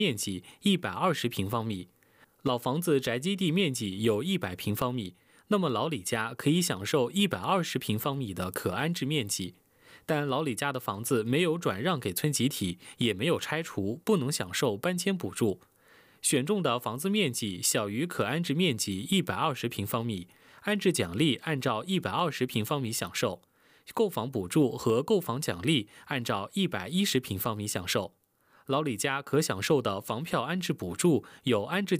面积120平方米，老房子宅基地面积有100平方米，那么老李家可以享受120平方米的可安置面积。但老李家的房子没有转让给村集体，也没有拆除，不能享受搬迁补助。选中的房子面积小于可安置面积120平方米，安置奖励按照120平方米享受，购房补助和购房奖励按照110平方米享受。老李家可享受的房票安置补助有安置奖